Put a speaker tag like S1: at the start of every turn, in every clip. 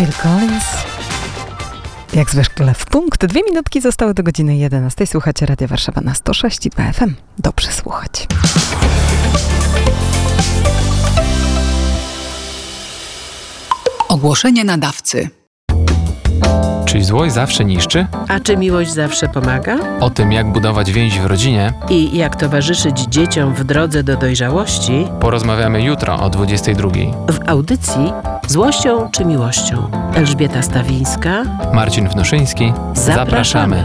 S1: Phil Collins. Jak zwykle w punkt. 2 minutki zostały do godziny 11. Słuchacie Radia Warszawa na 106,2 FM. Dobrze słuchać.
S2: Ogłoszenie nadawcy.
S3: Czy złość zawsze niszczy?
S4: A czy miłość zawsze pomaga?
S3: O tym, jak budować więź w rodzinie
S4: I jak towarzyszyć dzieciom w drodze do dojrzałości,
S3: porozmawiamy jutro o 22:00.
S4: w audycji Złością czy miłością. Elżbieta Stawińska.
S3: Marcin Wnuszyński. Zapraszamy.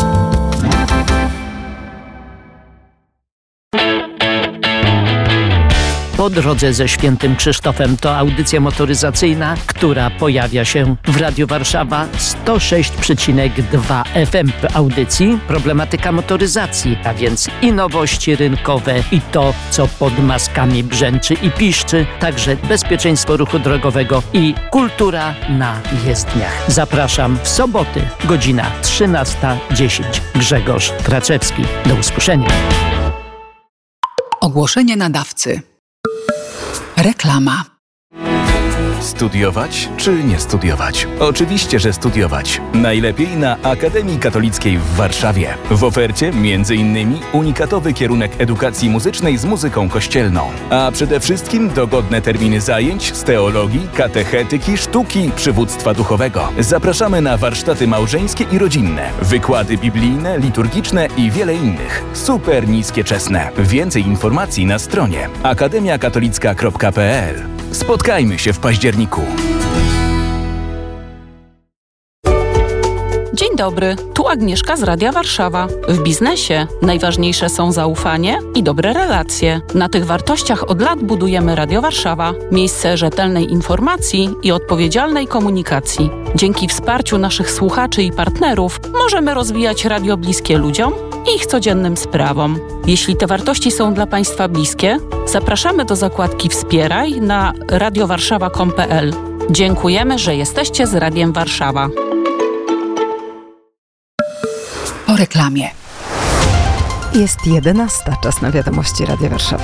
S5: Po drodze ze Świętym Krzysztofem to audycja motoryzacyjna, która pojawia się w Radiu Warszawa 106,2 FM. W audycji problematyka motoryzacji, a więc i nowości rynkowe, i to, co pod maskami brzęczy i piszczy, także bezpieczeństwo ruchu drogowego i kultura na jezdniach. Zapraszam w soboty, godzina 13:10. Grzegorz Kraczewski. Do usłyszenia.
S2: Ogłoszenie nadawcy. Reklama.
S6: Studiować czy nie studiować? Oczywiście, że studiować. Najlepiej na Akademii Katolickiej w Warszawie. W ofercie m.in. unikatowy kierunek edukacji muzycznej z muzyką kościelną. A przede wszystkim dogodne terminy zajęć z teologii, katechetyki, sztuki, przywództwa duchowego. Zapraszamy na warsztaty małżeńskie i rodzinne, wykłady biblijne, liturgiczne i wiele innych. Super niskie czesne. Więcej informacji na stronie akademiakatolicka.pl. Spotkajmy się w październiku.
S7: Dzień dobry, tu Agnieszka z Radia Warszawa. W biznesie najważniejsze są zaufanie i dobre relacje. Na tych wartościach od lat budujemy Radio Warszawa. Miejsce rzetelnej informacji i odpowiedzialnej komunikacji. Dzięki wsparciu naszych słuchaczy i partnerów możemy rozwijać radio bliskie ludziom i ich codziennym sprawom. Jeśli te wartości są dla Państwa bliskie, zapraszamy do zakładki Wspieraj na radiowarszawa.com.pl. Dziękujemy, że jesteście z Radiem Warszawa.
S2: Po reklamie.
S1: Jest 11. Czas na wiadomości Radia Warszawa.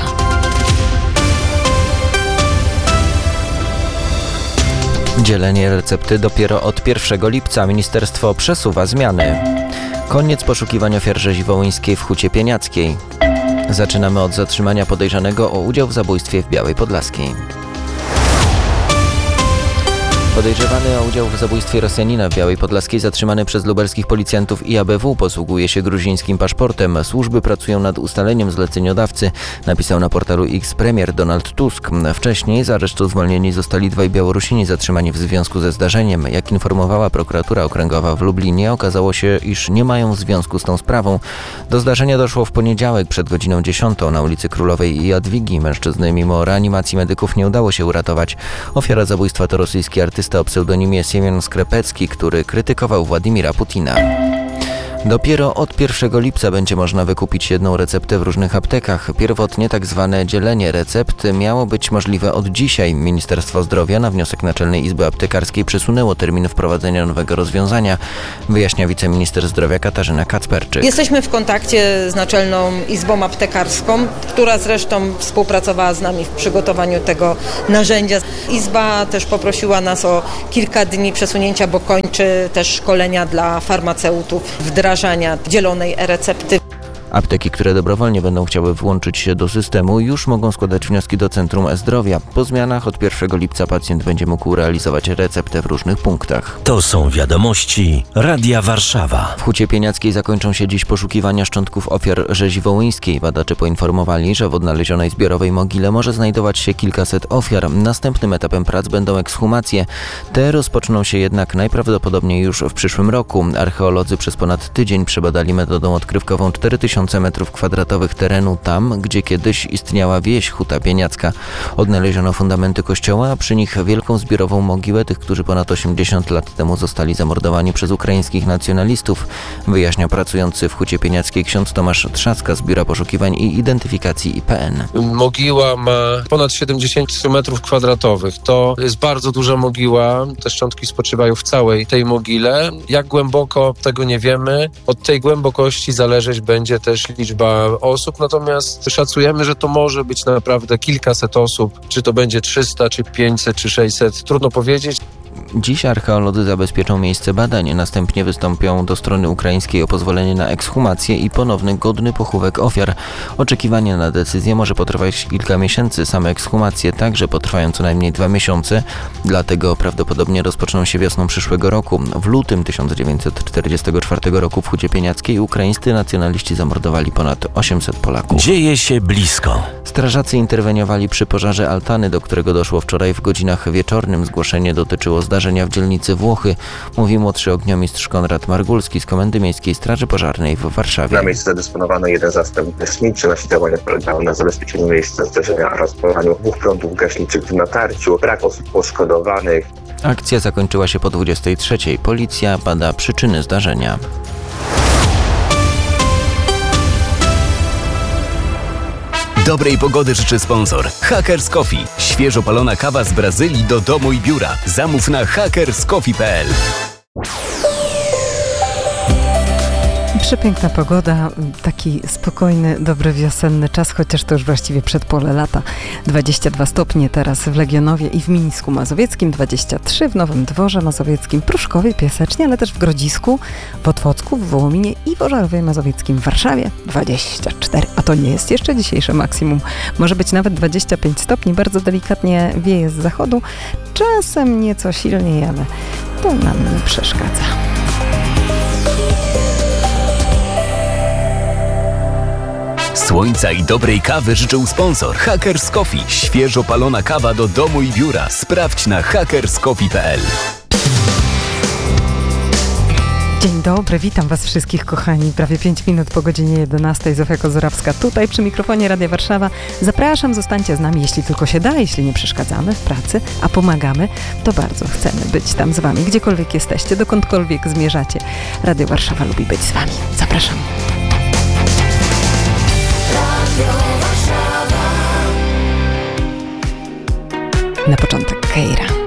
S8: Dzielenie recepty dopiero od 1 lipca. Ministerstwo przesuwa zmiany. Koniec poszukiwań ofiar rzezi wołyńskiej w Hucie Pieniackiej. Zaczynamy od zatrzymania podejrzanego o udział w zabójstwie w Białej Podlaskiej. Podejrzewany o udział w zabójstwie Rosjanina w Białej Podlaskiej, zatrzymany przez lubelskich policjantów i ABW, posługuje się gruzińskim paszportem. Służby pracują nad ustaleniem zleceniodawcy, napisał na portalu X premier Donald Tusk. Wcześniej z aresztu zwolnieni zostali 2 Białorusini zatrzymani w związku ze zdarzeniem. Jak informowała prokuratura okręgowa w Lublinie, okazało się, iż nie mają związku z tą sprawą. Do zdarzenia doszło w poniedziałek przed godziną 10 na ulicy Królowej i Jadwigi. Mężczyzny mimo reanimacji medyków nie udało się uratować. Ofiara zabójstwa to rosyjski artysta o pseudonimie Siemion Skrepecki, który krytykował Władimira Putina. Dopiero od 1 lipca będzie można wykupić jedną receptę w różnych aptekach. Pierwotnie tak zwane dzielenie recept miało być możliwe od dzisiaj. Ministerstwo Zdrowia na wniosek Naczelnej Izby Aptekarskiej przesunęło termin wprowadzenia nowego rozwiązania, wyjaśnia wiceminister zdrowia Katarzyna Kacperczyk.
S9: Jesteśmy w kontakcie z Naczelną Izbą Aptekarską, która zresztą współpracowała z nami w przygotowaniu tego narzędzia. Izba też poprosiła nas o kilka dni przesunięcia, bo kończy też szkolenia dla farmaceutów wdrażania dzielonej e-recepty.
S8: Apteki, które dobrowolnie będą chciały włączyć się do systemu, już mogą składać wnioski do Centrum E-Zdrowia. Po zmianach od 1 lipca pacjent będzie mógł realizować receptę w różnych punktach.
S10: To są wiadomości Radia Warszawa.
S8: W Hucie Pieniackiej zakończą się dziś poszukiwania szczątków ofiar rzezi wołyńskiej. Badacze poinformowali, że w odnalezionej zbiorowej mogile może znajdować się kilkaset ofiar. Następnym etapem prac będą ekshumacje. Te rozpoczną się jednak najprawdopodobniej już w przyszłym roku. Archeolodzy przez ponad tydzień przebadali metodą odkrywkową 4000 m2 terenu tam, gdzie kiedyś istniała wieś Huta Pieniacka. Odnaleziono fundamenty kościoła, a przy nich wielką zbiorową mogiłę tych, którzy ponad 80 lat temu zostali zamordowani przez ukraińskich nacjonalistów, wyjaśnia pracujący w Hucie Pieniackiej ksiądz Tomasz Trzaska z Biura Poszukiwań i Identyfikacji IPN.
S11: Mogiła ma ponad 70 m2. To jest bardzo duża mogiła. Te szczątki spoczywają w całej tej mogile. Jak głęboko, tego nie wiemy. Od tej głębokości zależeć będzie też liczba osób, natomiast szacujemy, że to może być naprawdę kilkaset osób. Czy to będzie 300, czy 500, czy 600, trudno powiedzieć.
S8: Dziś archeolodzy zabezpieczą miejsce badań, następnie wystąpią do strony ukraińskiej o pozwolenie na ekshumację i ponowny godny pochówek ofiar. Oczekiwanie na decyzję może potrwać kilka miesięcy, same ekshumacje także potrwają co najmniej 2 miesiące, dlatego prawdopodobnie rozpoczną się wiosną przyszłego roku. W lutym 1944 roku w Hucie Pieniackiej ukraińscy nacjonaliści zamordowali ponad 800 Polaków.
S10: Dzieje się blisko.
S8: Strażacy interweniowali przy pożarze altany, do którego doszło wczoraj w godzinach wieczornym. Zgłoszenie dotyczyło zdarzenia w dzielnicy Włochy, mówi młodszy ogniomistrz Konrad Margulski z Komendy Miejskiej Straży Pożarnej w Warszawie.
S12: Na miejscu zadysponowano jeden zastęp gaśniczy. Nasi działania polegały na zabezpieczeniu miejsca zdarzenia oraz polowaniu 2 prądów gaśniczych w natarciu. Brak osób poszkodowanych.
S8: Akcja zakończyła się po 23:00. Policja bada przyczyny zdarzenia.
S6: Dobrej pogody życzy sponsor Hackers Coffee. Świeżo palona kawa z Brazylii do domu i biura. Zamów na hackerscoffee.pl.
S1: Przepiękna pogoda, taki spokojny, dobry wiosenny czas, chociaż to już właściwie przedpole lata. 22 stopnie teraz w Legionowie i w Mińsku Mazowieckim, 23 w Nowym Dworze Mazowieckim, Pruszkowie, Piasecznie, ale też w Grodzisku, w Otwocku, w Wołominie i w Ożarowie Mazowieckim w Warszawie 24. A to nie jest jeszcze dzisiejsze maksimum. Może być nawet 25 stopni, bardzo delikatnie wieje z zachodu, czasem nieco silniej, ale to nam nie przeszkadza.
S6: Słońca i dobrej kawy życzył sponsor Hackers Coffee. Świeżo palona kawa do domu i biura. Sprawdź na hackerscoffee.pl.
S1: Dzień dobry, witam Was wszystkich kochani. Prawie 5 minut po godzinie 11. Zofia Kozorawska tutaj przy mikrofonie Radia Warszawa. Zapraszam, zostańcie z nami, jeśli tylko się da, jeśli nie przeszkadzamy w pracy, a pomagamy, to bardzo chcemy być tam z Wami, gdziekolwiek jesteście, dokądkolwiek zmierzacie. Radio Warszawa lubi być z Wami. Zapraszam. Na początek Keira.